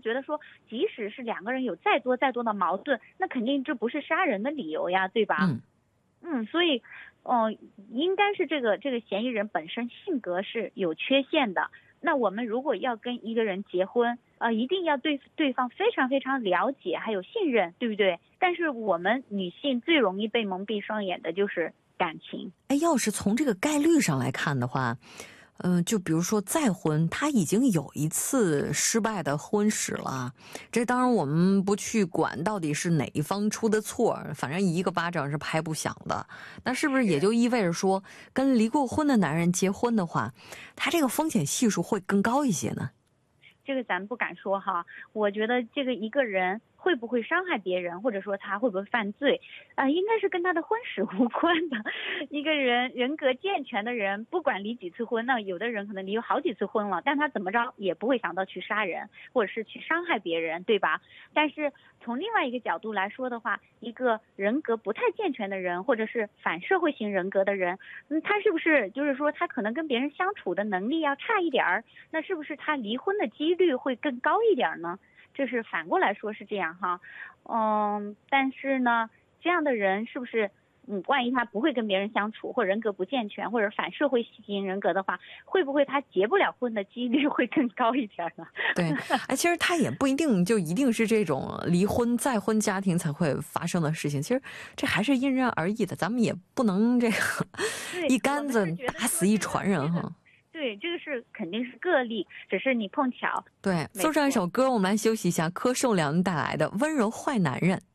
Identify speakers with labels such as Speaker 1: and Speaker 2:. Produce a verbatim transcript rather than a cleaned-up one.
Speaker 1: 觉得说，即使是两个人有再多再多的矛盾，那肯定这不是杀人的理由呀，对吧？
Speaker 2: 嗯
Speaker 1: 嗯，所以，嗯、呃，应该是这个这个嫌疑人本身性格是有缺陷的。那我们如果要跟一个人结婚，呃，一定要对对方非常非常了解，还有信任，对不对？但是我们女性最容易被蒙蔽双眼的就是感情。
Speaker 2: 哎，要是从这个概率上来看的话，嗯、呃，就比如说再婚，他已经有一次失败的婚史了。这当然我们不去管到底是哪一方出的错，反正一个巴掌是拍不响的。那是不是也就意味着说，跟离过婚的男人结婚的话，他这个风险系数会更高一些呢？
Speaker 1: 这个咱不敢说哈，我觉得这个一个人会不会伤害别人，或者说他会不会犯罪，啊、呃，应该是跟他的婚史无关的。一个人人格健全的人，不管离几次婚，那有的人可能离好几次婚了，但他怎么着也不会想到去杀人，或者是去伤害别人，对吧？但是从另外一个角度来说的话，一个人格不太健全的人，或者是反社会型人格的人，嗯，他是不是就是说他可能跟别人相处的能力要差一点儿？那是不是他离婚的几率会更高一点呢？这是反过来说是这样哈，嗯，但是呢，这样的人是不是，嗯，万一他不会跟别人相处，或者人格不健全，或者反社会型人格的话，会不会他结不了婚的几率会更高一点呢？
Speaker 2: 对，哎，其实他也不一定就一定是这种离婚再婚家庭才会发生的事情，其实这还是因人而异的，咱们也不能这个一竿子打死一船人哈。
Speaker 1: 对，这个是肯定是个例，只是你碰巧。
Speaker 2: 对，送上一首歌，我们来休息一下，柯受良带来的《温柔坏男人》。